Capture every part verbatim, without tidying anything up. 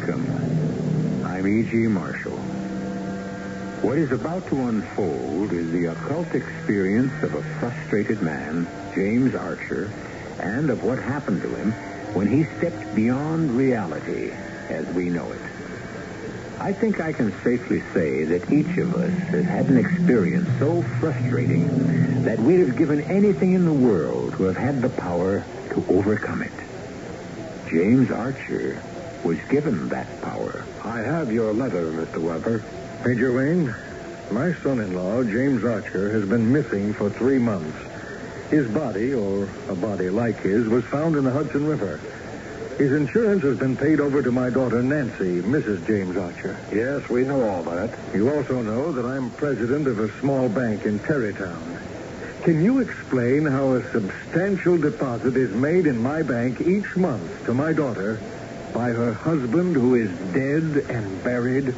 Welcome. I'm E G. Marshall. What is about to unfold is the occult experience of a frustrated man, James Archer, and of what happened to him when he stepped beyond reality as we know it. I think I can safely say that each of us has had an experience so frustrating that we'd have given anything in the world to have had the power to overcome it. James Archer was given that power. I have your letter, Mister Weber. Major Wayne, my son-in-law, James Archer, has been missing for three months. His body, or a body like his, was found in the Hudson River. His insurance has been paid over to my daughter, Nancy, Missus James Archer. Yes, we know all that. You also know that I'm president of a small bank in Terrytown. Can you explain how a substantial deposit is made in my bank each month to my daughter by her husband who is dead and buried?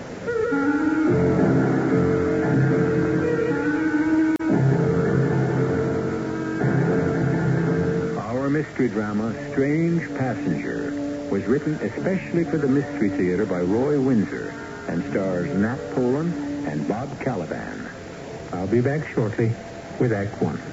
Our mystery drama, Strange Passenger, was written especially for the Mystery Theater by Roy Windsor and stars Nat Polen and Bob Caliban. I'll be back shortly with Act One.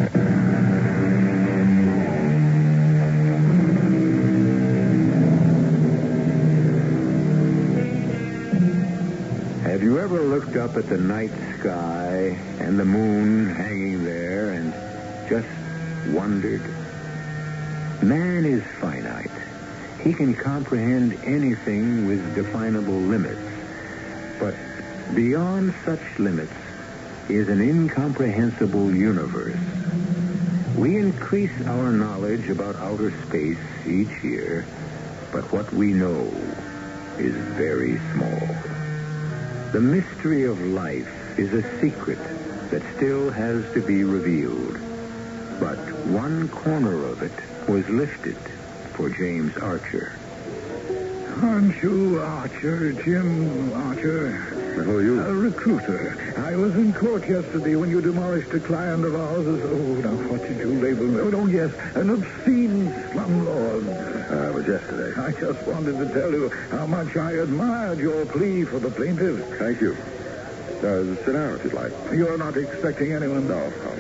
Have you ever looked up at the night sky and the moon hanging there and just wondered? Man is finite. He can comprehend anything with definable limits. But beyond such limits is an incomprehensible universe. We increase our knowledge about outer space each year, but what we know is very small. The mystery of life is a secret that still has to be revealed. But one corner of it was lifted for James Archer. Aren't you Archer, Jim Archer? Who are you? A recruiter. I was in court yesterday when you demolished a client of ours as, oh, now, what did you label me? Oh, no, yes, an obscene slumlord. Uh, it was yesterday. I just wanted to tell you how much I admired your plea for the plaintiff. Thank you. Uh, sit down if you'd like. You're not expecting anyone? No, no.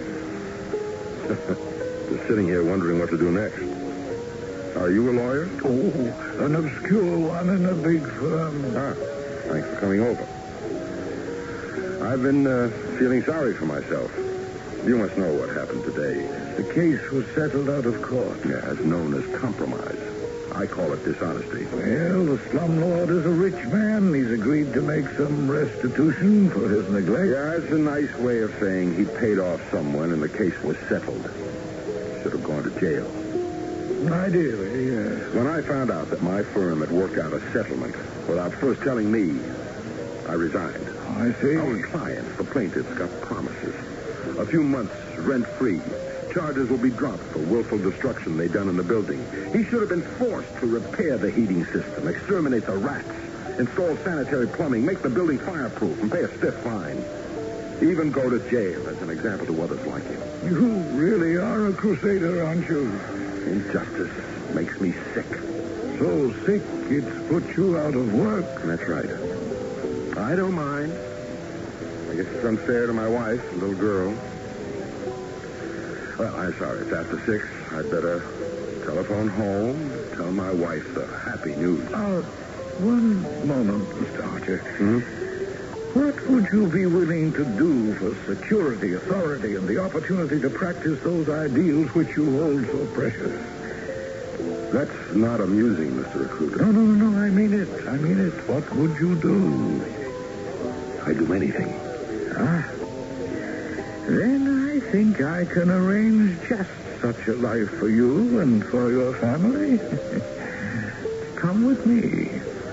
Just sitting here wondering what to do next. Are you a lawyer? Oh, an obscure one in a big firm. Ah, thanks for coming over. I've been uh, feeling sorry for myself. You must know what happened today. The case was settled out of court. Yeah, as known as compromise. I call it dishonesty. Well, the slumlord is a rich man. He's agreed to make some restitution for his neglect. Yeah, it's a nice way of saying he paid off someone and the case was settled. Should have gone to jail. Ideally, yes. When I found out that my firm had worked out a settlement without first telling me, I resigned. I see. Our clients, the plaintiffs, got promises. A few months rent-free. Charges will be dropped for willful destruction they'd done in the building. He should have been forced to repair the heating system, exterminate the rats, install sanitary plumbing, make the building fireproof, and pay a stiff fine. Even go to jail as an example to others like him. You really are a crusader, aren't you? Injustice makes me sick. So sick it's put you out of work. That's right. I don't mind. I guess it's unfair to my wife, a little girl. Well, I'm sorry. It's after six. I'd better telephone home, tell my wife the happy news. Uh, one moment, Mister Archer. Hmm? What would you be willing to do for security, authority, and the opportunity to practice those ideals which you hold so precious? That's not amusing, Mister Recruiter. No, no, no, no, I mean it. I mean it. What would you do? I'd do anything. Ah. Then I think I can arrange just such a life for you and for your family. Come with me.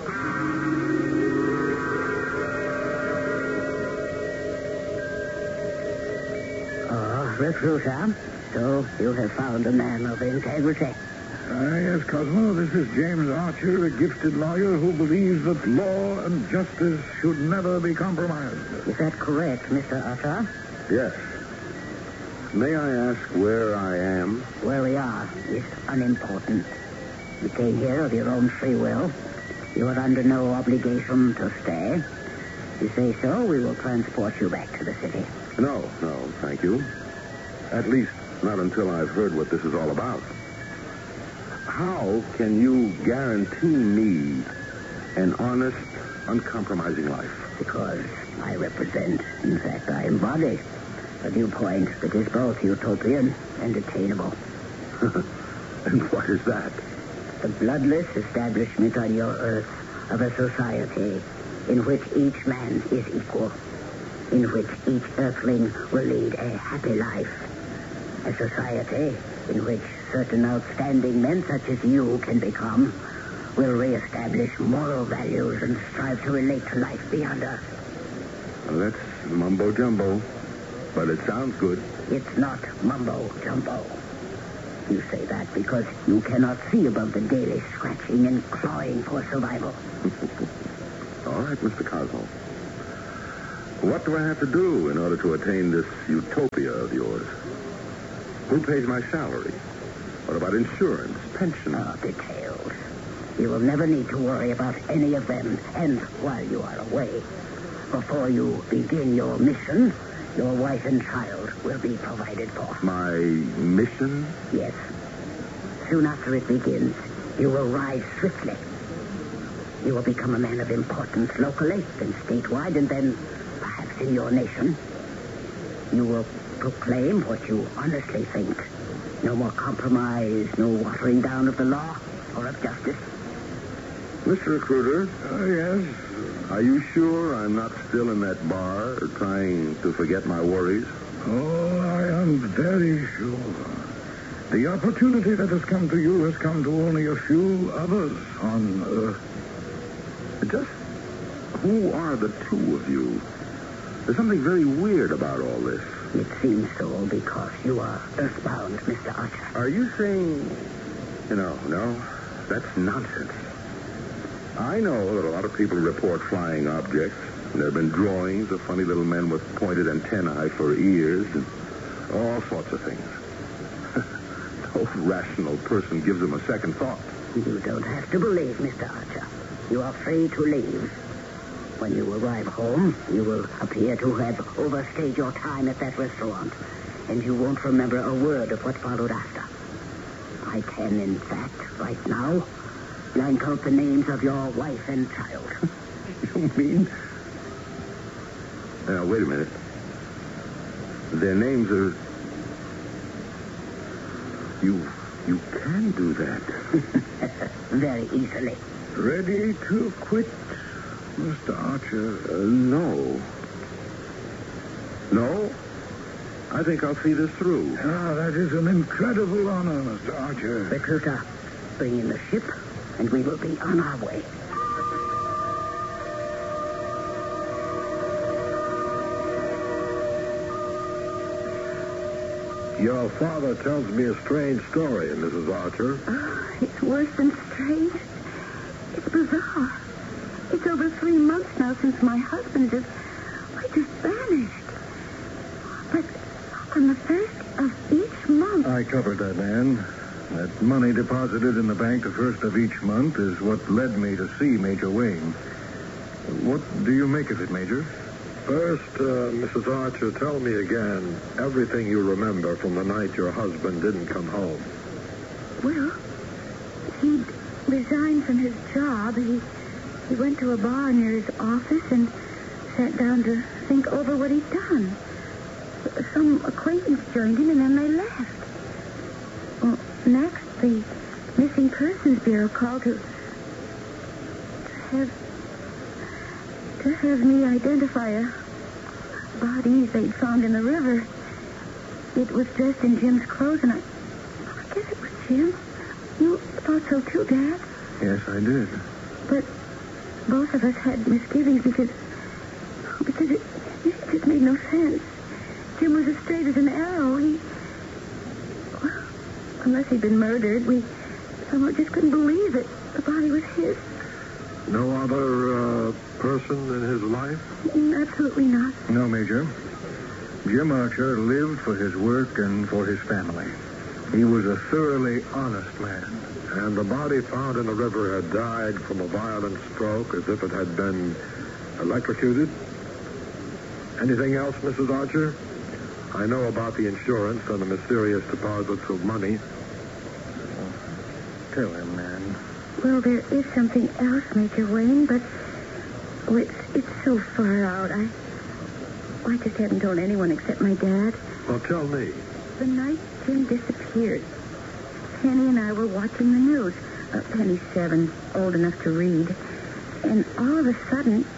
Oh, recruiter. So you have found a man of integrity. Ah, yes, Cosmo, this is James Archer, a gifted lawyer who believes that law and justice should never be compromised. Is that correct, Mister Archer? Yes. May I ask where I am? Where we are is unimportant. You came here of your own free will. You are under no obligation to stay. If you say so, we will transport you back to the city. No, no, thank you. At least not until I've heard what this is all about. How can you guarantee me an honest, uncompromising life? Because I represent, in fact, I embody a viewpoint that is both utopian and attainable. And what is that? The bloodless establishment on your earth of a society in which each man is equal, in which each earthling will lead a happy life. A society in which certain outstanding men such as you can become will reestablish moral values and strive to relate to life beyond us. Well, that's mumbo-jumbo, but it sounds good. It's not mumbo-jumbo. You say that because you cannot see above the daily scratching and clawing for survival. All right, Mister Cosmo. What do I have to do in order to attain this utopia of yours? Who pays my salary? What about insurance, pension? Oh, details. You will never need to worry about any of them. And while you are away, before you begin your mission, your wife and child will be provided for. My mission? Yes. Soon after it begins, you will rise swiftly. You will become a man of importance locally, then statewide, and then perhaps in your nation. You will proclaim what you honestly think. No more compromise, no watering down of the law or of justice. Mister Recruiter? Oh, yes? Are you sure I'm not still in that bar trying to forget my worries? Oh, I am very sure. The opportunity that has come to you has come to only a few others on Earth. Just who are the two of you? There's something very weird about all this. It seems so because you are earthbound, Mister Archer. Are you saying... No, no, that's nonsense. I know that a lot of people report flying objects. There have been drawings of funny little men with pointed antennae for ears and all sorts of things. No rational person gives them a second thought. You don't have to believe, Mister Archer. You are free to leave. When you arrive home, you will appear to have overstayed your time at that restaurant, and you won't remember a word of what followed after. I can, in fact, right now, blank out the names of your wife and child. You mean... Now, wait a minute. Their names are... You... you can do that. Very easily. Ready to quit, Mister Archer? Uh, no. No? I think I'll see this through. Ah, that is an incredible honor, Mister Archer. Recruiter, bring in the ship, and we will be on our way. Your father tells me a strange story, Missus Archer. Oh, it's worse than strange. It's bizarre. It's over three months now since my husband just, I just vanished. But on the first of each month... I covered that, Anne. That money deposited in the bank the first of each month is what led me to see Major Wayne. What do you make of it, Major? First, uh, Missus Archer, tell me again everything you remember from the night your husband didn't come home. Well, he'd resigned from his job. He he went to a bar near his office and sat down to think over what he'd done. Some acquaintance joined him, and then they left. Well, next, the Missing Persons Bureau called to, to have to have me identify a body they'd found in the river. It was dressed in Jim's clothes, and I, I guess it was Jim. You thought so too, Dad? Yes, I did. But both of us had misgivings because because it, it just made no sense. Jim was as straight as an arrow. He, well, unless he'd been murdered, we somehow just couldn't believe it. The body was his. No other uh, person in his life? Mm, absolutely not. No, Major. Jim Archer lived for his work and for his family. He was a thoroughly honest man. And the body found in the river had died from a violent stroke as if it had been electrocuted? Anything else, Missus Archer? I know about the insurance and the mysterious deposits of money. Tell him, man. Well, there is something else, Major Wayne, but oh, it's, it's so far out. I, I just haven't told anyone except my dad. Well, tell me. The night Jim disappeared, Penny and I were watching the news. Uh, Penny's seven, old enough to read. And all of a sudden,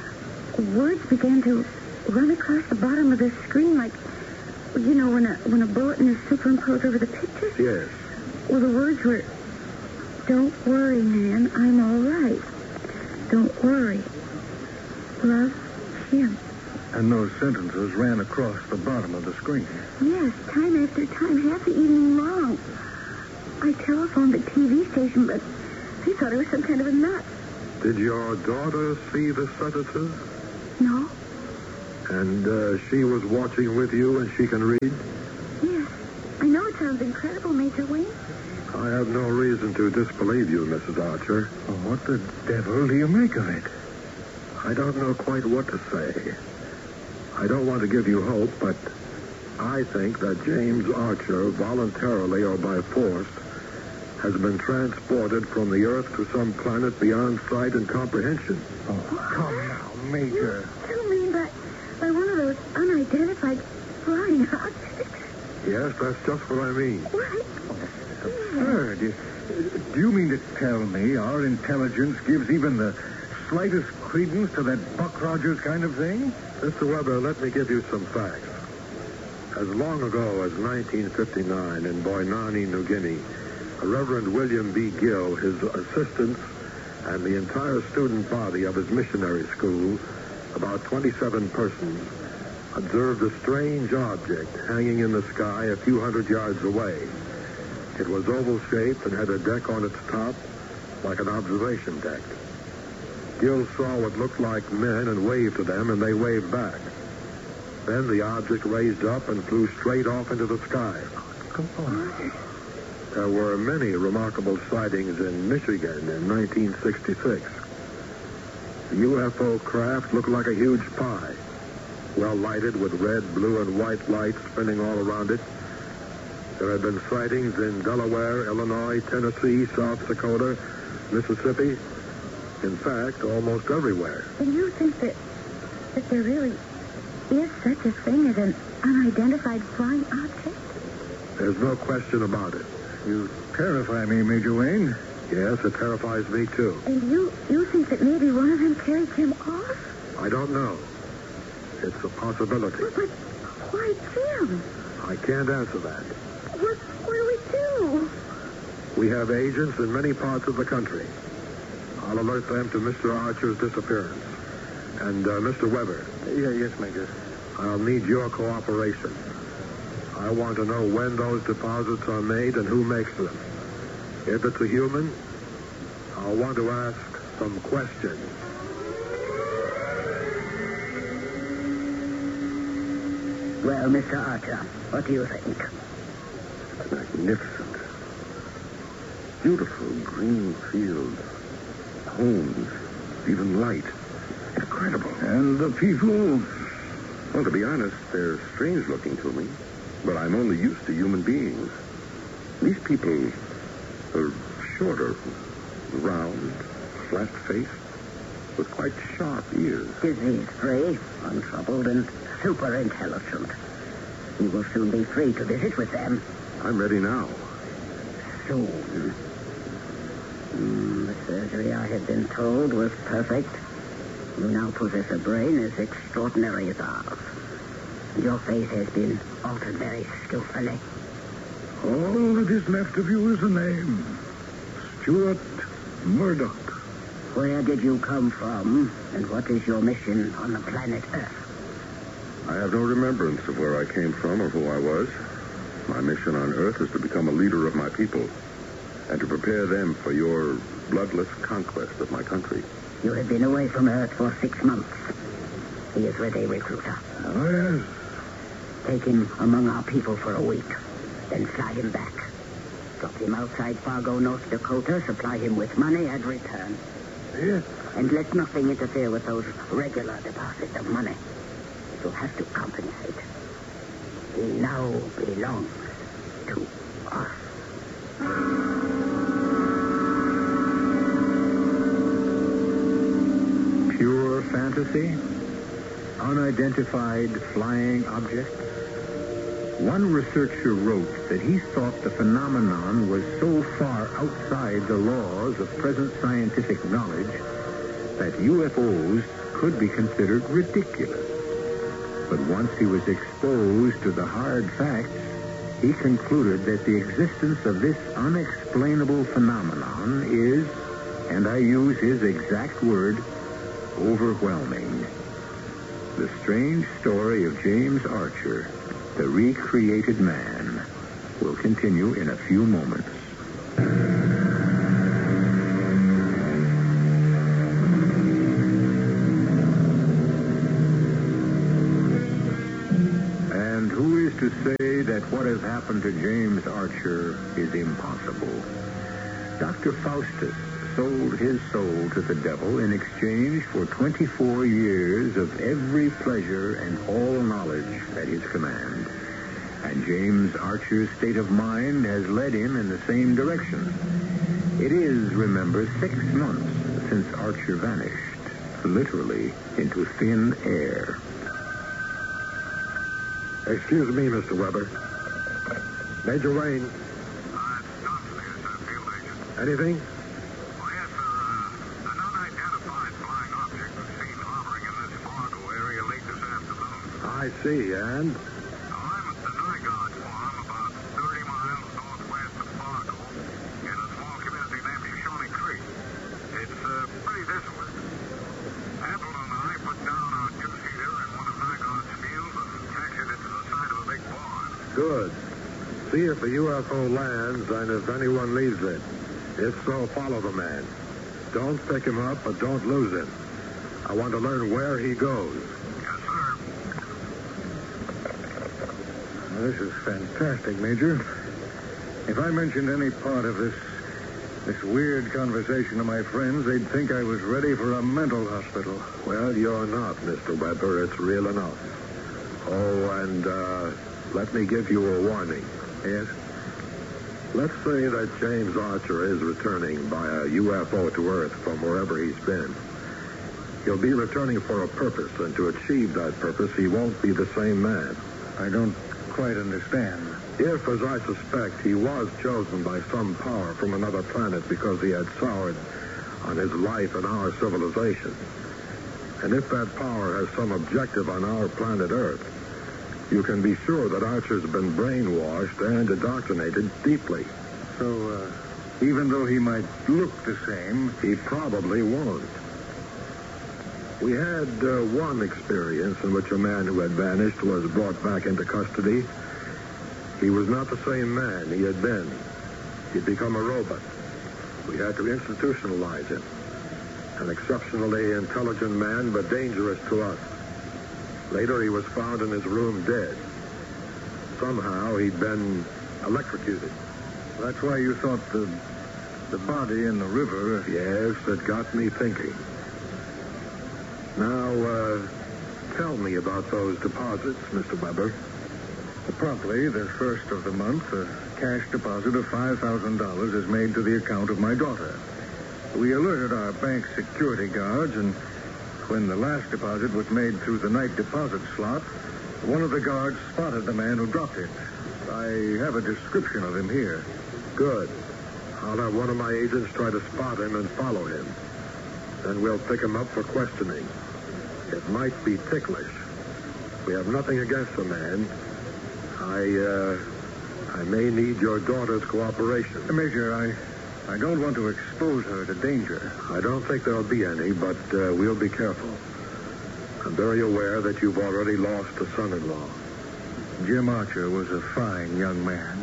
words began to run across the bottom of the screen like, you know, when a, when a bulletin is superimposed over the picture? Yes. Well, the words were, "Don't worry, man, I'm all right. Don't worry. Love, Jim." And those sentences ran across the bottom of the screen. Yes, time after time, half the evening long. I telephoned the T V station, but they thought I was some kind of a nut. Did your daughter see the sentences? No? And uh, she was watching with you and she can read? Yes. I know it sounds incredible, Major Wayne. I have no reason to disbelieve you, Missus Archer. Well, what the devil do you make of it? I don't know quite what to say. I don't want to give you hope, but I think that James Archer, voluntarily or by force, has been transported from the Earth to some planet beyond sight and comprehension. Oh, come now, Major. You, you mean by, by one of those unidentified flying objects? Yes, that's just what I mean. What? Absurd. Do you mean to tell me our intelligence gives even the slightest credence to that Buck Rogers kind of thing? Mister Weber, let me give you some facts. As long ago as nineteen fifty-nine in Boinani, New Guinea, Reverend William B. Gill, his assistants, and the entire student body of his missionary school, about twenty-seven persons, observed a strange object hanging in the sky a few hundred yards away. It was oval-shaped and had a deck on its top, like an observation deck. Gill saw what looked like men and waved to them, and they waved back. Then the object raised up and flew straight off into the sky. Come on. There were many remarkable sightings in Michigan in nineteen sixty-six. The U F O craft looked like a huge pie, well lighted with red, blue, and white lights spinning all around it. There had been sightings in Delaware, Illinois, Tennessee, South Dakota, Mississippi. In fact, almost everywhere. And you think that, that there really is such a thing as an unidentified flying object? There's no question about it. You terrify me, Major Wayne. Yes, it terrifies me, too. And you, you think that maybe one of them carried him off? I don't know. It's a possibility. But, but why Jim? I can't answer that. What, what do we do? We have agents in many parts of the country. I'll alert them to Mister Archer's disappearance. And uh, Mister Weber. Yeah, yes, Major. I'll need your cooperation. I want to know when those deposits are made and who makes them. If it's a human, I'll want to ask some questions. Well, Mister Archer, what do you think? Magnificent. Beautiful green fields, homes, even light. Incredible. And the people? Well, to be honest, they're strange looking to me. But I'm only used to human beings. These people are shorter, round, flat-faced, with quite sharp ears. Disease-free, untroubled, and super intelligent. You will soon be free to visit with them. I'm ready now. Soon. Mm, the surgery I had been told was perfect. You now possess a brain as extraordinary as ours. Your face has been altered very skillfully. All that is left of you is a name. Stuart Murdoch. Where did you come from, and what is your mission on the planet Earth? I have no remembrance of where I came from or who I was. My mission on Earth is to become a leader of my people and to prepare them for your bloodless conquest of my country. You have been away from Earth for six months. He is ready, recruiter. Oh, yes. Take him among our people for a week, then fly him back. Drop him outside Fargo, North Dakota, supply him with money, and return. Yes. And let nothing interfere with those regular deposits of money. You'll have to compensate. He now belongs to us. Pure fantasy? Unidentified flying objects? One researcher wrote that he thought the phenomenon was so far outside the laws of present scientific knowledge that U F Os could be considered ridiculous. But once he was exposed to the hard facts, he concluded that the existence of this unexplainable phenomenon is, and I use his exact word, overwhelming. The strange story of James Archer, the recreated man, will continue in a few moments. And who is to say that what has happened to James Archer is impossible? Doctor Faustus sold his soul to the devil in exchange for twenty-four years of every pleasure and all knowledge at his command. And James Archer's state of mind has led him in the same direction. It is, remember, six months since Archer vanished, literally into thin air. Excuse me, Mister Weber. Major Wayne. Uh, it's Thompson here, sir, field agent. Anything? Oh, yes, sir. Uh, an unidentified flying object was seen hovering in this Fargo area late this afternoon. I see, and? Now, I'm at the Nygaard Farm, about thirty miles northwest of Fargo, in a small community named Shoshone Creek. It's uh, pretty desolate. Apple and I put down our two-seater in one of Nygaard's fields and taxied it to the side of a big barn. Good. See if the U F O lands and if anyone leaves it. If so, follow the man. Don't pick him up, but don't lose him. I want to learn where he goes. Yes, sir. This is fantastic, Major. If I mentioned any part of this this weird conversation to my friends, they'd think I was ready for a mental hospital. Well, you're not, Mister Weber. It's real enough. Oh, and uh, let me give you a warning. Yes? Let's say that James Archer is returning by a U F O to Earth from wherever he's been. He'll be returning for a purpose, and to achieve that purpose, he won't be the same man. I don't quite understand. If, as I suspect, he was chosen by some power from another planet because he had soured on his life and our civilization, and if that power has some objective on our planet Earth, you can be sure that Archer's been brainwashed and indoctrinated deeply. So, uh, even though he might look the same, He probably won't. We had uh, one experience in which a man who had vanished was brought back into custody. He was not the same man he had been. He'd become a robot. We had to institutionalize him. An exceptionally intelligent man, but dangerous to us. Later, he was found in his room dead. Somehow, he'd been electrocuted. that's why you thought the the body in the river... Yes, it got me thinking. Now, uh, tell me about those deposits, Mister Weber. Promptly, the first of the month, a cash deposit of five thousand dollars is made to the account of my daughter. We alerted our bank security guards, and when the last deposit was made through the night deposit slot, one of the guards spotted the man who dropped it. I have a description of him here. Good. I'll have one of my agents try to spot him and follow him. Then we'll pick him up for questioning. It might be ticklish. We have nothing against the man. I, uh, I may need your daughter's cooperation. Major, I, I don't want to expose her to danger. I don't think there'll be any, but uh, we'll be careful. I'm very aware that you've already lost a son-in-law. Jim Archer was a fine young man.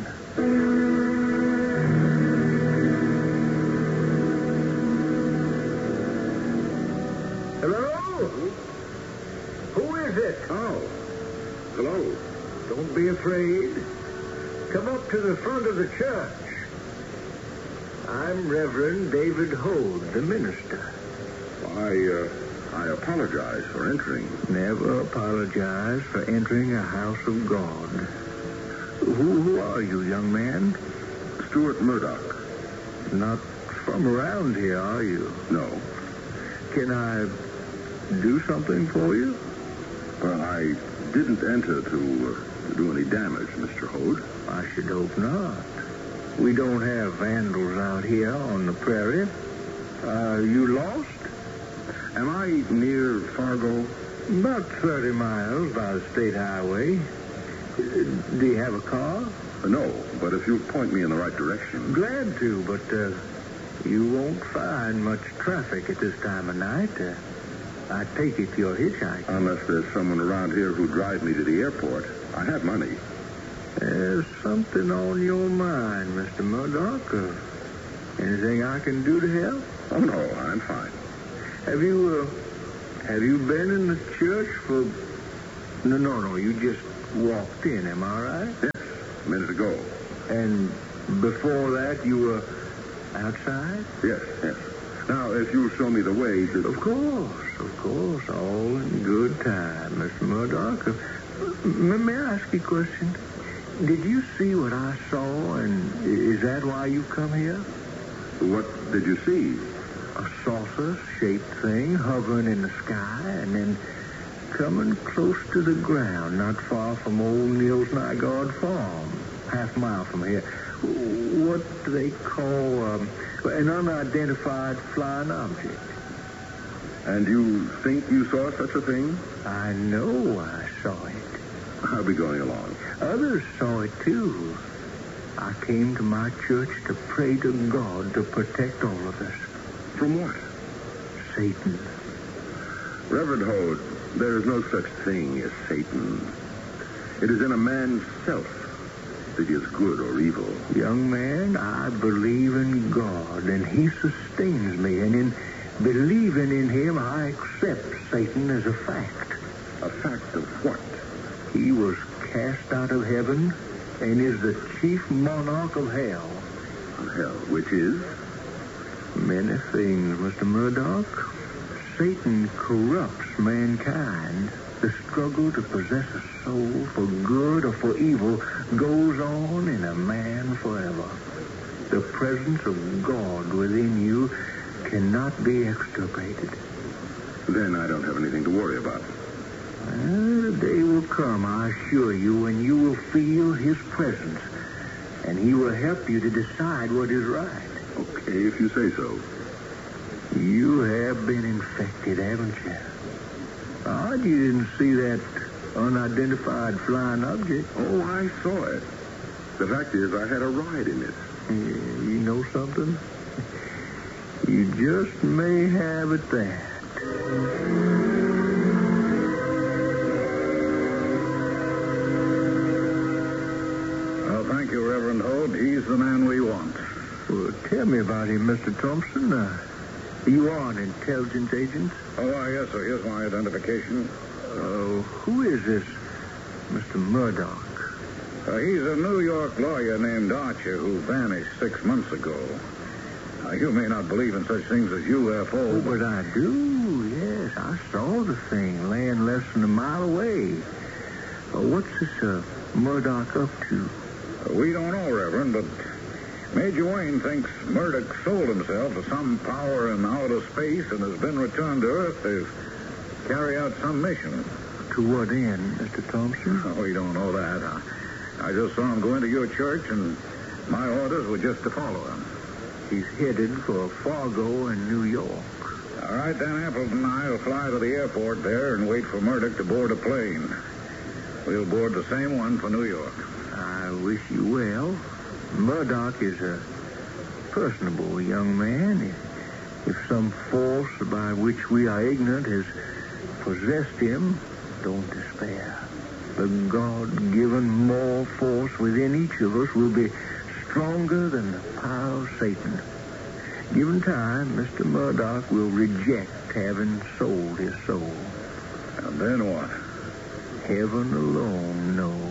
Hello? Who is it? Oh. Hello. Don't be afraid. Come up to the front of the church. I'm Reverend David Hode, the minister. I, uh, I apologize for entering. Never apologize for entering a house of God. Who, who are you, young man? Stuart Murdoch. Not from around here, are you? No. Can I do something for you? Well, I didn't enter to, uh, to do any damage, Mister Hode. I should hope not. We don't have vandals out here on the prairie. Are you lost? Am I near Fargo? About thirty miles by the state highway. Do you have a car? Uh, no, but if you'll point me in the right direction. Glad to, but uh, you won't find much traffic at this time of night. Uh, I take it you're hitchhiking. Unless there's someone around here who'd drive me to the airport. I have money. There's something on your mind, Mister Murdoch. Uh, anything I can do to help? Oh, no, I'm fine. Have you, uh, have you been in the church for... No, no, no, you just walked in, am I right? Yes, a minute ago. And before that, you were outside? Yes, yes. Now, if you'll show me the way to... Of course, of course, all in good time, Mister Murdoch. Uh, m- may I ask you a question? Did you see what I saw, and is that why you come here? What did you see? A saucer-shaped thing hovering in the sky and then coming close to the ground, not far from old Niels Nygaard Farm, half a mile from here. What do they call um, an unidentified flying object. And you think you saw such a thing? I know I saw it. I'll be going along. Others saw it, too. I came to my church to pray to God to protect all of us. From what? Satan. Reverend Hode, there is no such thing as Satan. It is in a man's self that he is good or evil. Young man, I believe in God, and he sustains me, and in believing in him, I accept Satan as a fact. A fact of what? He was cast out of heaven and is the chief monarch of hell. Of hell, which is? Many things, Mister Murdoch. Satan corrupts mankind. The struggle to possess a soul for good or for evil goes on in a man forever. The presence of God within you cannot be extirpated. Then I don't have anything to worry about. Well, the day will come, I assure you, when you will feel his presence, and he will help you to decide what is right. Okay, if you say so. You have been infected, haven't you? Odd you didn't see that unidentified flying object. Oh, I saw it. The fact is, I had a ride in it. Yeah, you know something? You just may have at that. Well, thank you, Reverend Hode. He's the man we want. Well, tell me about him, Mister Thompson. Uh, you are an intelligence agent? Oh, uh, yes, sir. Here's my identification. Uh, who is this Mister Murdoch? Uh, he's a New York lawyer named Archer who vanished six months ago. Uh, you may not believe in such things as U F O. Oh, but I do, yes. I saw the thing laying less than a mile away. Uh, what's this uh, Murdoch up to? Uh, we don't know, Reverend, but Major Wayne thinks Murdoch sold himself to some power in outer space and has been returned to Earth to carry out some mission. To what end, Mister Thompson? Oh, we don't know that. I, I just saw him go into your church, and my orders were just to follow him. He's headed for Fargo in New York. All right, then Appleton and I will fly to the airport there and wait for Murdoch to board a plane. We'll board the same one for New York. I wish you well. Murdoch is a personable young man. If, if some force by which we are ignorant has possessed him, don't despair. The God-given moral force within each of us will be stronger than the power of Satan. Given time, Mister Murdoch will reject having sold his soul. And then what? Heaven alone knows.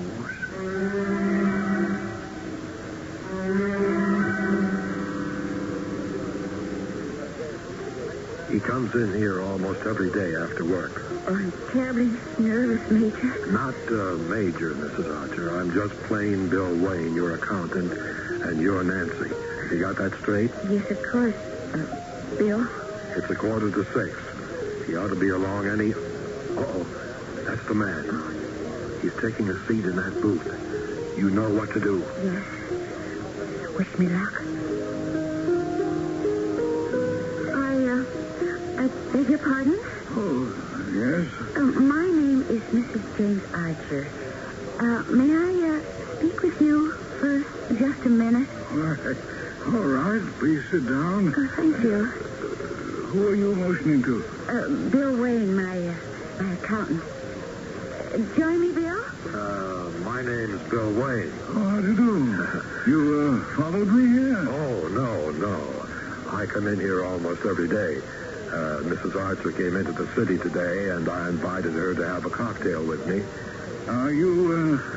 He comes in here almost every day after work. Oh, I'm terribly nervous, Major. Not uh, Major, Missus Archer. I'm just plain Bill Wayne, your accountant, and you're Nancy. You got that straight? Yes, of course. Uh, Bill? It's a quarter to six. He ought to be along any... Uh-oh. That's the man. He's taking a seat in that booth. You know what to do. Yes. Wish me luck. I, uh, I beg your pardon? Oh, yes? Uh, my name is Missus James Archer. Uh, may I, uh, speak with you for just a minute? Right. All right, please sit down. Oh, thank you. Who are you motioning to? Uh, Bill Wayne, my, uh, my accountant. Uh, join me, Bill? Uh, my name's Bill Wayne. Oh, how do you do? You, uh, followed me here? Oh, no, no. I come in here almost every day. Uh, Missus Archer came into the city today, and I invited her to have a cocktail with me. Are you, uh...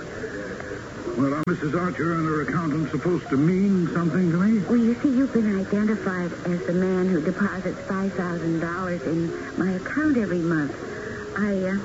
Well, are Missus Archer and her accountant supposed to mean something to me? Well, you see, you've been identified as the man who deposits five thousand dollars in my account every month. I, uh,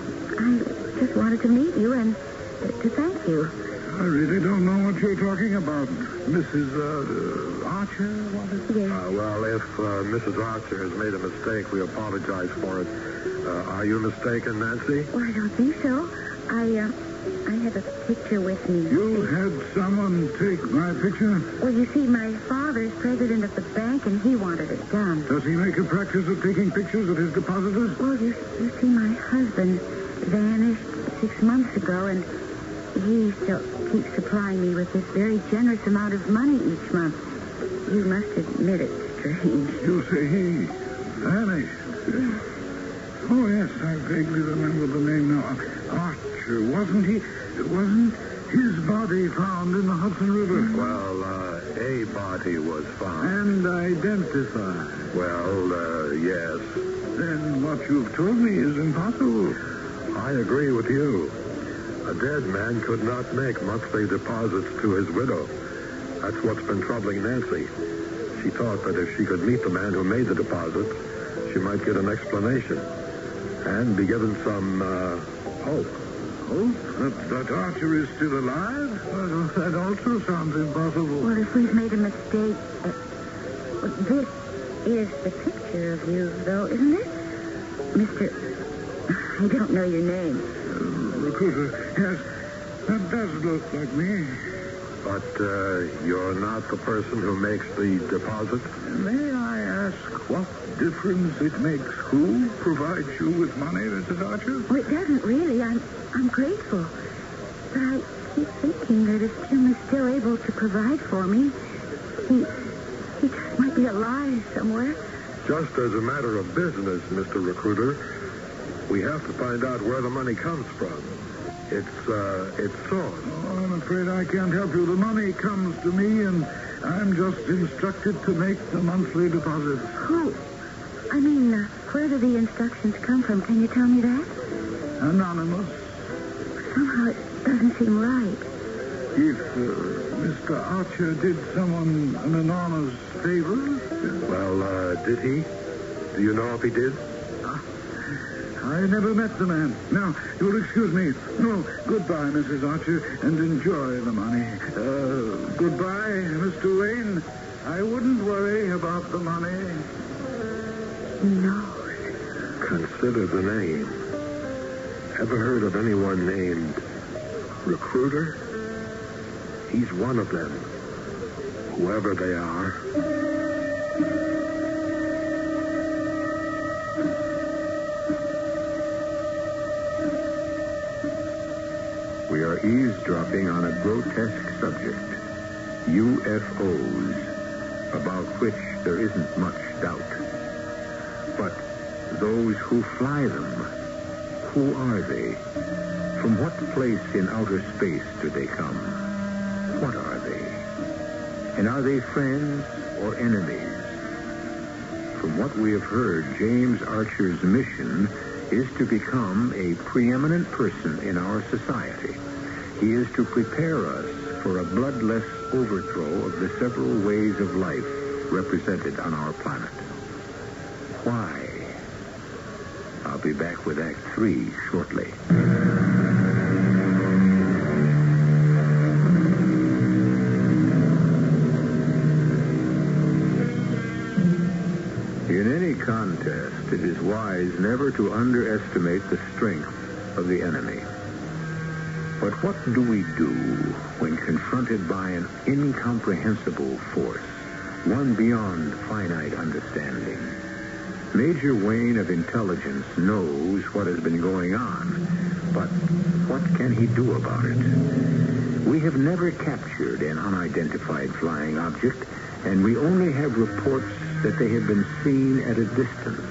I just wanted to meet you and uh, to thank you. I really don't know what you're talking about. Missus Uh, Archer, what is it? Yes. Uh, well, if uh, Missus Archer has made a mistake, we apologize for it. Uh, are you mistaken, Nancy? Well, I don't think so. I, uh, I have a picture with me. You had someone take my picture? Well, you see, my father's president of the bank, and he wanted it done. Does he make a practice of taking pictures of his depositors? Well, you, you see, my husband vanished six months ago, and he still keeps supplying me with this very generous amount of money each month. You must admit it's strange. You say he vanished? Yes. Oh, yes, I vaguely remember the name now. Archer, wasn't he? Wasn't his body found in the Hudson River? Well, uh, a body was And found. identified. Well, uh, yes. Then what you've told me is impossible. I agree with you. A dead man could not make monthly deposits to his widow. That's what's been troubling Nancy. She thought that if she could meet the man who made the deposits, she might get an explanation and be given some uh, hope. Hope? That, that Archer is still alive? Well, that also sounds impossible. Well, if we've made a mistake, uh, well, this is the picture of you, though, isn't it? Mister... I don't know your name. Uh, recruiter, yes, that does look like me. But uh, you're not the person who makes the deposits? May I ask what difference it makes who provides you with money, Missus Archer? Well, it doesn't really. I'm, I'm grateful. But I keep thinking that if Jim is still able to provide for me, he, he just might be alive somewhere. Just as a matter of business, Mister Recruiter, we have to find out where the money comes from. It's, uh, it's source. Oh, I'm afraid I can't help you. The money comes to me, and I'm just instructed to make the monthly deposits. Who? I mean, uh, where do the instructions come from? Can you tell me that? Anonymous. Somehow it doesn't seem right. If uh, Mister Archer did someone an enormous favor... Well, uh, did he? Do you know if he did? I never met the man. Now, you'll excuse me. No, goodbye, Missus Archer, and enjoy the money. Uh, goodbye, Mister Wayne. I wouldn't worry about the money. No. Consider the name. Ever heard of anyone named Recruiter? He's one of them. Whoever they are. We are eavesdropping on a grotesque subject, U F Os, about which there isn't much doubt. But those who fly them, who are they? From what place in outer space do they come? What are they? And are they friends or enemies? From what we have heard, James Archer's mission is to become a preeminent person in our society. He is to prepare us for a bloodless overthrow of the several ways of life represented on our planet. Why? I'll be back with Act Three shortly. In any contest, it is wise never to underestimate the strength of the enemy. But what do we do when confronted by an incomprehensible force, one beyond finite understanding? Major Wayne of Intelligence knows what has been going on, but what can he do about it? We have never captured an unidentified flying object, and we only have reports that they have been seen at a distance.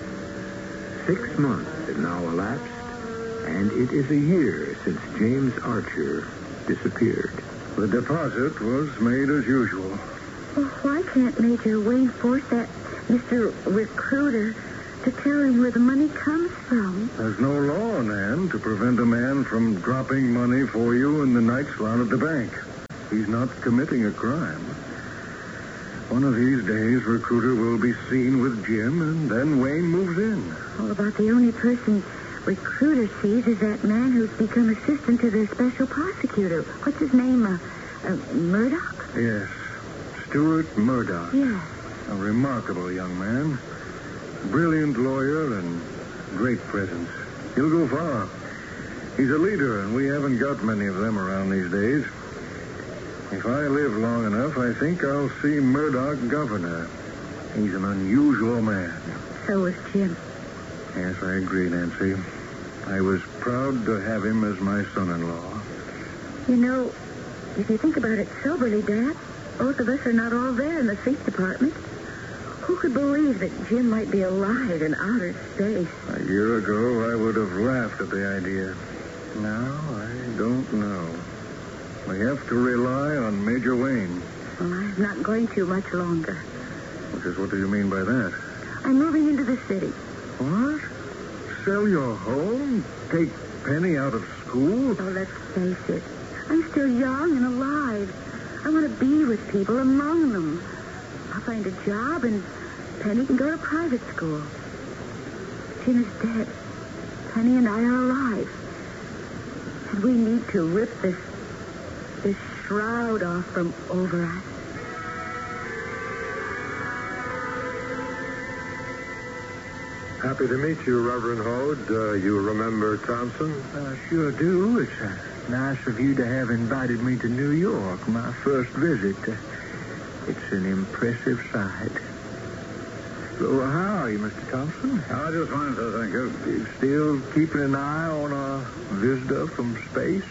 Six months have now elapsed, and it is a year since James Archer disappeared. The deposit was made as usual. Well, why can't Major Wayne force that Mister Recruiter to tell him where the money comes from? There's no law, Nan, to prevent a man from dropping money for you in the night slot at the bank. He's not committing a crime. One of these days, Recruiter will be seen with Jim, and then Wayne moves in. Well, about the only person Recruiter sees is that man who's become assistant to the special prosecutor. What's his name? Uh, uh, Murdoch? Yes, Stuart Murdoch. Yes. A remarkable young man. Brilliant lawyer and great presence. He'll go far. He's a leader, and we haven't got many of them around these days. If I live long enough, I think I'll see Murdoch governor. He's an unusual man. So was Jim. Yes, I agree, Nancy. I was proud to have him as my son-in-law. You know, if you think about it soberly, Dad, both of us are not all there in the State Department. Who could believe that Jim might be alive in outer space? A year ago, I would have laughed at the idea. Now, I don't know. We have to rely on Major Wayne. Well, I'm not going to much longer. Which is, what do you mean by that? I'm moving into the city. What? Sell your home? Take Penny out of school? Oh, let's face it. I'm still young and alive. I want to be with people, among them. I'll find a job, and Penny can go to private school. Jim is dead. Penny and I are alive. And we need to rip this, this shroud off from over us. Happy to meet you, Reverend Hode. Uh, you remember Thompson? I sure do. It's uh, nice of you to have invited me to New York, my first visit. Uh, it's an impressive sight. So, uh, how are you, Mister Thompson? I just fine, sir, thank you. You still keeping an eye on a visitor from space?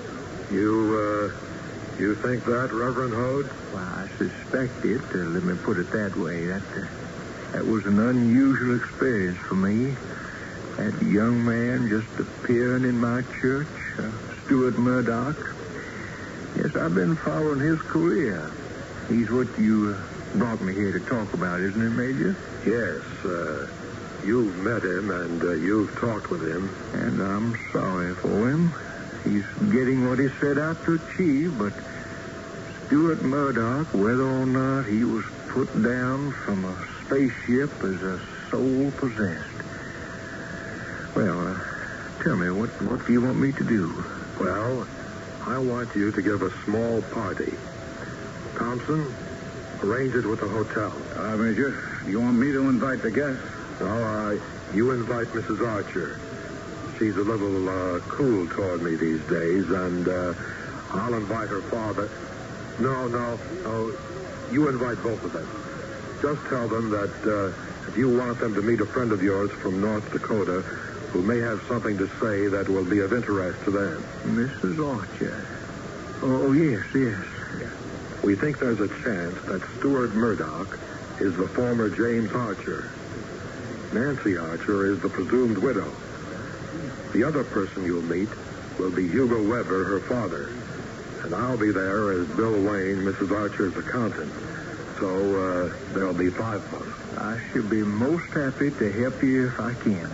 You, uh, you think that, Reverend Hode? Well, I suspect it. Uh, let me put it that way. That, uh, that was an unusual experience for me. That young man just appearing in my church, uh, Stuart Murdoch. Yes, I've been following his career. He's what you uh, brought me here to talk about, isn't it, Major? Yes. Uh, you've met him, and uh, you've talked with him. And I'm sorry for him. He's getting what he set out to achieve, but Stuart Murdoch, whether or not he was put down from a spaceship as a soul possessed. Well, uh, tell me, what, what do you want me to do? Well, I want you to give a small party. Thompson, arrange it with the hotel. Uh, Major, you want me to invite the guests? Well, uh, you invite Missus Archer. She's a little uh, cool toward me these days, and uh, I'll invite her father. No, no, no. You invite both of them. Just tell them that uh, if you want them to meet a friend of yours from North Dakota who may have something to say that will be of interest to them. Missus Archer. Oh, oh yes, yes. We think there's a chance that Stuart Murdoch is the former James Archer. Nancy Archer is the presumed widow. The other person you'll meet will be Hugo Weber, her father. And I'll be there as Bill Wayne, Missus Archer's accountant. So uh, there'll be five of us. I shall be most happy to help you if I can.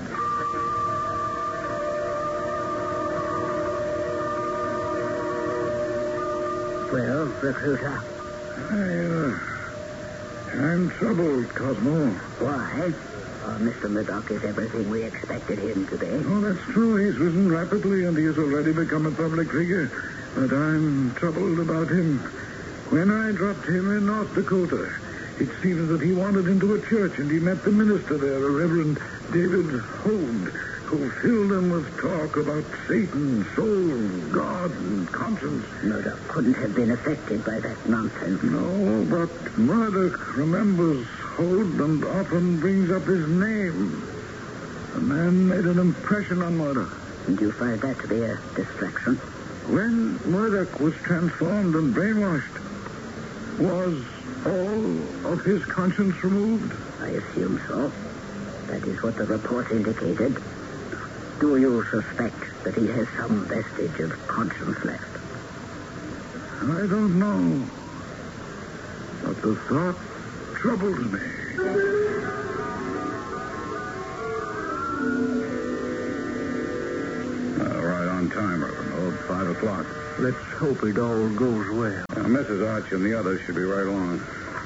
Well, Recruiter. I, uh, I'm troubled, Cosmo. Why? uh, Mister Murdoch is everything we expected him to be. Oh, that's true. He's risen rapidly, and he has already become a public figure. But I'm troubled about him. When I dropped him in North Dakota, it seems that he wandered into a church, and he met the minister there, a Reverend David Hode, who filled him with talk about Satan, soul, God, and conscience. Murdoch couldn't have been affected by that nonsense. No, but Murdoch remembers Hode and often brings up his name. The man made an impression on Murdoch. And you find that to be a distraction? When Murdoch was transformed and brainwashed, was all of his conscience removed? I assume so. That is what the report indicated. Do you suspect that he has some vestige of conscience left? I don't know. But the thought troubles me. Uh, right on time, Reverend Hope. Five o'clock. Let's hope it all goes well. Uh, Missus Arch and the others should be right along.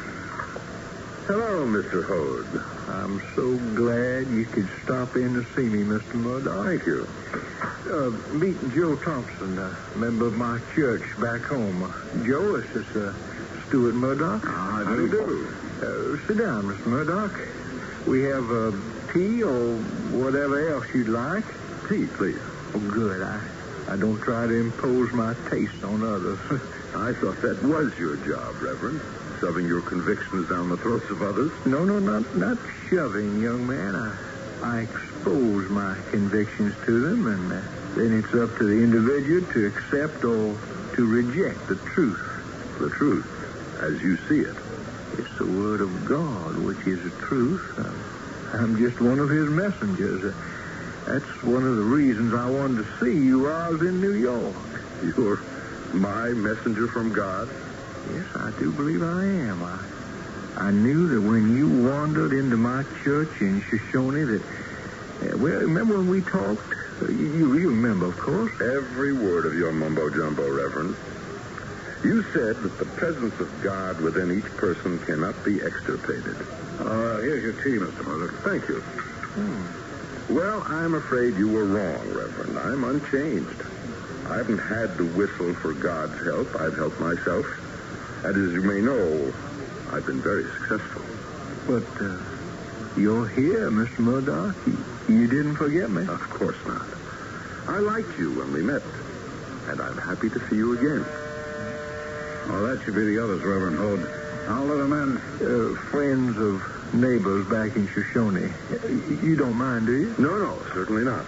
Hello, Mister Hode. I'm so glad you could stop in to see me, Mister Murdoch. Thank you. Uh, meeting Joe Thompson, a member of my church back home. Uh, Joe, this is uh, Stuart Murdoch. How do you do? Uh, sit down, Mister Murdoch. We have uh, tea or whatever else you'd like. Tea, please. Oh, good. I, I don't try to impose my taste on others. I thought that was your job, Reverend. Shoving your convictions down the throats of others. No, no, not not shoving, young man. I, I expose my convictions to them, and uh, then it's up to the individual to accept or to reject the truth. The truth, as you see it. It's the word of God, which is the truth. I'm, I'm just one of his messengers. Uh, that's one of the reasons I wanted to see you while I was in New York. You're my messenger from God? Yes, I do believe I am. I, I knew that when you wandered into my church in Shoshone that, uh, well, remember when we talked? Uh, you, you remember, of course. Every word of your mumbo-jumbo, Reverend. You said that the presence of God within each person cannot be extirpated. Uh, here's your tea, Mister Murdoch. Thank you. Hmm. Well, I'm afraid you were wrong, Reverend. I'm unchanged. I haven't had to whistle for God's help. I've helped myself. And as you may know, I've been very successful. But uh, you're here, Mister Murdoch. You, you didn't forget me. Of course not. I liked you when we met, and I'm happy to see you again. Well, that should be the others, Reverend Hode. How are the men? Uh, friends of neighbors back in Shoshone. You don't mind, do you? No, no, certainly not.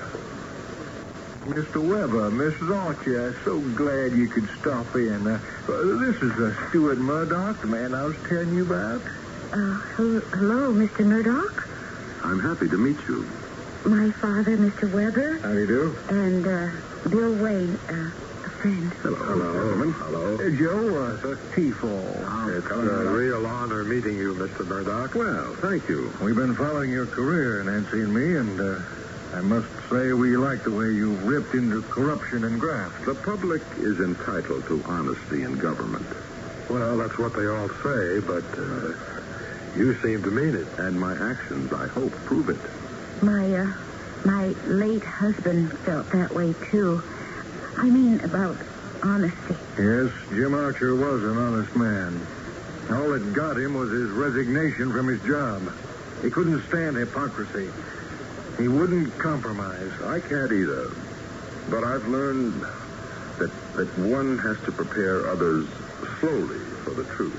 Mister Weber, Missus Archer, I'm so glad you could stop in. Uh, this is uh, Stuart Murdoch, the man I was telling you about. Uh, hel- hello, Mister Murdoch. I'm happy to meet you. My father, Mister Weber. How do you do? And uh, Bill Wayne, uh, a friend. Hello, hello, gentlemen. Hello. Uh, Joe, uh, T-Fall. It's a real honor meeting you, Mister Murdoch. Well, thank you. We've been following your career, Nancy and me, and uh, I must say we like the way you've ripped into corruption and graft. The public is entitled to honesty in government. Well, that's what they all say, but uh, you seem to mean it. And my actions, I hope, prove it. My, uh, my late husband felt that way, too. I mean, about honesty. Yes, Jim Archer was an honest man. All that got him was his resignation from his job. He couldn't stand hypocrisy. He wouldn't compromise. I can't either. But I've learned that that one has to prepare others slowly for the truth.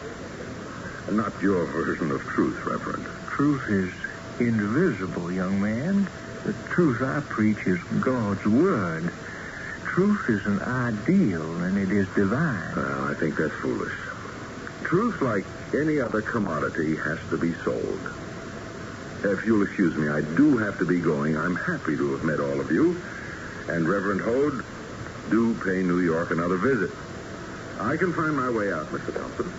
Not your version of truth, Reverend. Truth is indivisible, young man. The truth I preach is God's word. Truth is an ideal, and it is divine. Well, I think that's foolish. Truth, like any other commodity, has to be sold. If you'll excuse me, I do have to be going. I'm happy to have met all of you. And Reverend Hode, do pay New York another visit. I can find my way out, Mister Thompson.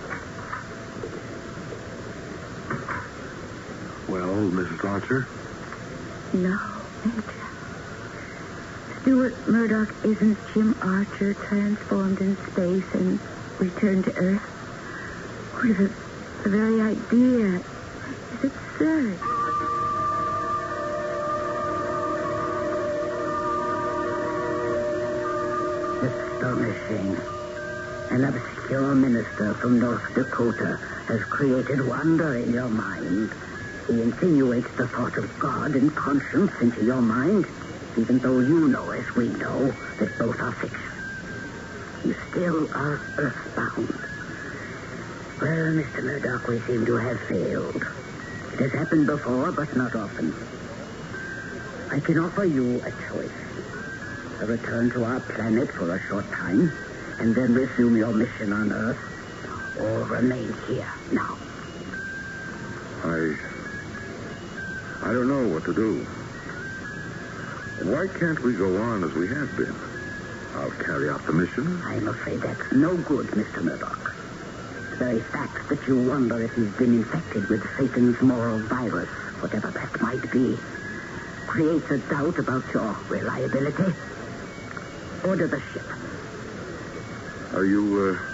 Well, Missus Archer? No, Major. Stuart Murdoch isn't Jim Archer transformed in space and returned to Earth. Oh, the, the very idea is absurd. thing. An obscure minister from North Dakota has created wonder in your mind. He insinuates the thought of God and conscience into your mind, even though you know, as we know, that both are fiction. You still are earthbound. Well, Mister Murdoch, we seem to have failed. It has happened before, but not often. I can offer you a choice. A return to our planet for a short time, and then resume your mission on Earth, or remain here now. I... I don't know what to do. Why can't we go on as we have been? I'll carry out the mission. I'm afraid that's no good, Mister Murdoch. The very fact that you wonder if he's been infected with Satan's moral virus, whatever that might be, creates a doubt about your reliability. Order the ship. Are you, uh,